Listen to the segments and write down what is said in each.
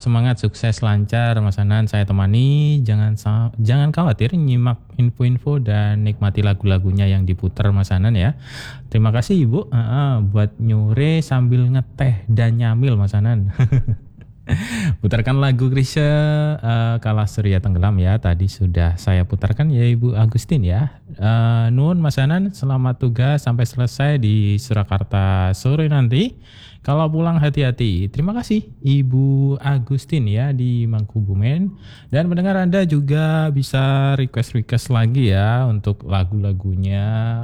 semangat, sukses, lancar Mas Hanan. Saya temani. Jangan khawatir, nyimak info-info dan nikmati lagu-lagunya yang diputar Mas Hanan ya. Terima kasih Ibu buat nyore sambil ngeteh dan nyamil Mas Hanan. Putarkan lagu Chrisye Kala Surya Tenggelam ya. Tadi sudah saya putarkan ya Ibu Agustin ya. Nuhun Mas Hanan, selamat tugas sampai selesai di Surakarta sore nanti. Kalau pulang hati-hati. Terima kasih Ibu Agustin ya di Mangkubumen. Dan mendengar Anda juga bisa request lagi ya untuk lagu-lagunya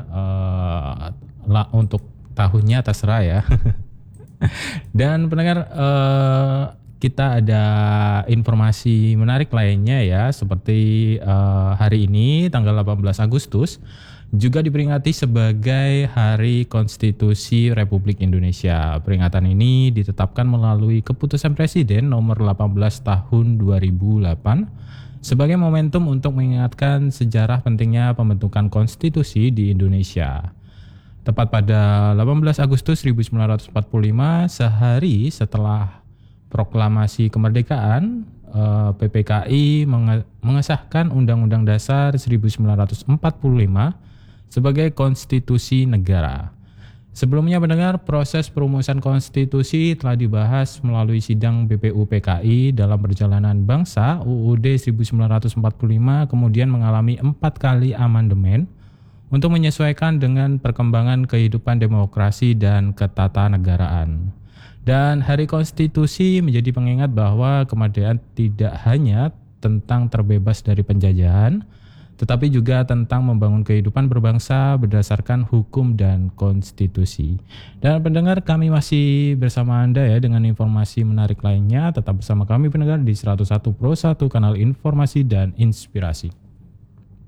untuk tahunnya terserah ya. Dan pendengar kita ada informasi menarik lainnya ya, seperti hari ini tanggal 18 Agustus juga diperingati sebagai Hari Konstitusi Republik Indonesia. Peringatan ini ditetapkan melalui keputusan Presiden nomor 18 tahun 2008 sebagai momentum untuk mengingatkan sejarah pentingnya pembentukan konstitusi di Indonesia. Tepat pada 18 Agustus 1945, sehari setelah Proklamasi Kemerdekaan, PPKI mengesahkan Undang-Undang Dasar 1945 sebagai konstitusi negara. Sebelumnya mendengar proses perumusan konstitusi telah dibahas melalui sidang BPUPKI dalam perjalanan bangsa UUD 1945 kemudian mengalami 4 kali amandemen untuk menyesuaikan dengan perkembangan kehidupan demokrasi dan ketatanegaraan. Dan Hari Konstitusi menjadi pengingat bahwa kemerdekaan tidak hanya tentang terbebas dari penjajahan, tetapi juga tentang membangun kehidupan berbangsa berdasarkan hukum dan konstitusi. Dan pendengar, kami masih bersama Anda ya dengan informasi menarik lainnya. Tetap bersama kami pendengar di 101 Pro 1 kanal informasi dan inspirasi.